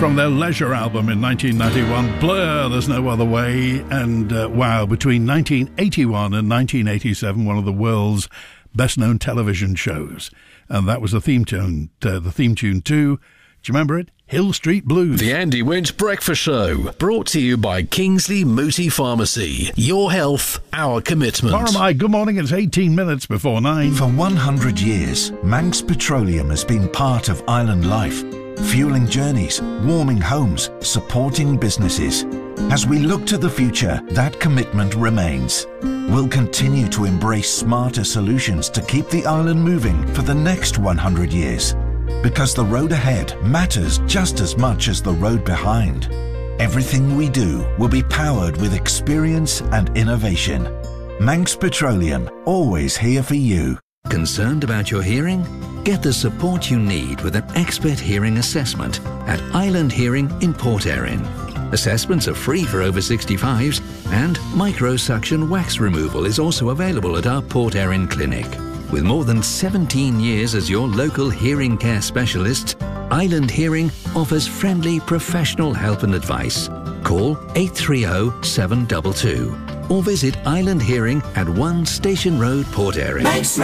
From their Leisure album in 1991, Blur, There's No Other Way, and wow, between 1981 and 1987, one of the world's best-known television shows. And that was the theme tune to, do you remember it? Hill Street Blues. The Andy Winch Breakfast Show, brought to you by Kingsley Mooti Pharmacy. Your health, our commitment. Paramai, good morning. It's 18 minutes before 9. For 100 years, Manx Petroleum has been part of island life, fueling journeys, warming homes, supporting businesses. As we look to the future, that commitment remains. We'll continue to embrace smarter solutions to keep the island moving for the next 100 years. Because the road ahead matters just as much as the road behind. Everything we do will be powered with experience and innovation. Manx Petroleum, always here for you. Concerned about your hearing? Get the support you need with an expert hearing assessment at Island Hearing in Port Erin. Assessments are free for over 65s, and microsuction wax removal is also available at our Port Erin clinic. With more than 17 years as your local hearing care specialist, Island Hearing offers friendly professional help and advice. Call 830 722 or visit Island Hearing at 1 Station Road, Port Erin.